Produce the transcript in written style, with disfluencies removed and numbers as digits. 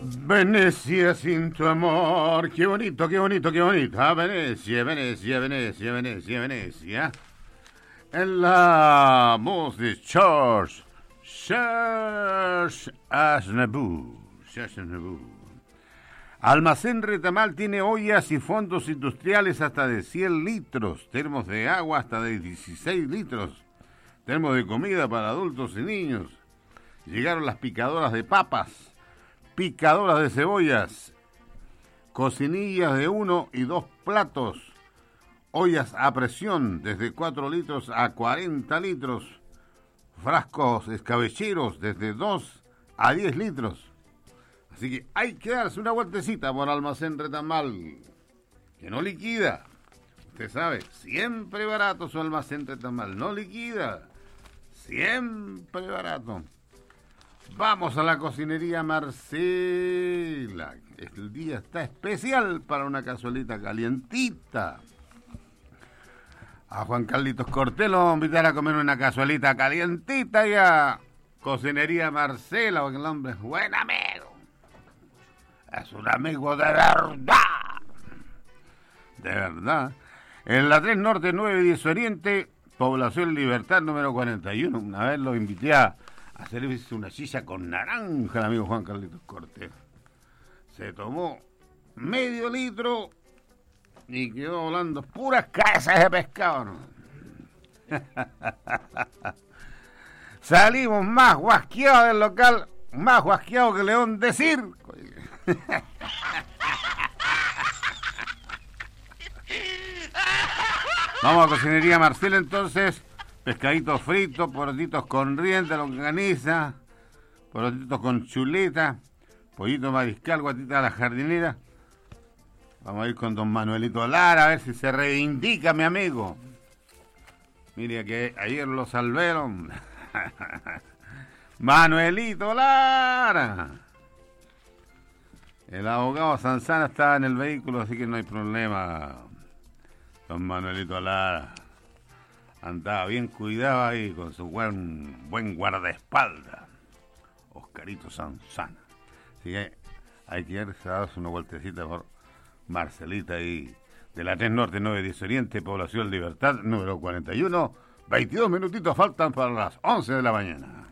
Venecia sin tu amor, qué bonito, qué bonito, qué bonito. Ah, Venecia, Venecia, Venecia, Venecia, Venecia. En la voz de Serge Aznavour. Almacén Retamal tiene ollas y fondos industriales hasta de 100 litros, termos de agua hasta de 16 litros, termos de comida para adultos y niños. Llegaron las picadoras de papas, picadoras de cebollas, cocinillas de 1 y 2 platos, ollas a presión desde 4 litros a 40 litros, frascos escabecheros desde 2 a 10 litros. Así que hay que darse una vueltecita por Almacén Retamal, que no liquida. Usted sabe, siempre barato su Almacén Retamal, no liquida, siempre barato. Vamos a la cocinería Marcela. El día está especial para una cazuelita calientita. A Juan Carlitos Cortés lo vamos a invitar a comer una cazuelita calientita y a Cocinería Marcela, porque el hombre es buen amigo. Es un amigo de verdad. De verdad. En la 3 Norte 9 10 Oriente, Población Libertad número 41. Una vez lo invité a servirse una silla con naranja el amigo Juan Carlitos Cortés. Se tomó medio litro y quedó volando puras cabezas de pescado, ¿no? Salimos más guasqueados del local, más guasqueados que León de circo. Vamos a Cocinería Marcela entonces. Pescaditos fritos, porotitos con rienda, longaniza, porotitos con chuleta, pollito mariscal, guatita a la jardinera. Vamos a ir con don Manuelito Lara a ver si se reivindica, mi amigo. Mire que ayer lo salvaron. Manuelito Lara. El abogado Sanzana estaba en el vehículo, así que no hay problema. Don Manuelito Lara andaba bien cuidado ahí con su buen guardaespaldas. Oscarito Sanzana. Así que hay que irse a darse una vueltecita por Marcelita ahí, de la 3 Norte 9 10 Oriente, Población Libertad número 41. 22 minutitos faltan para las 11 de la mañana.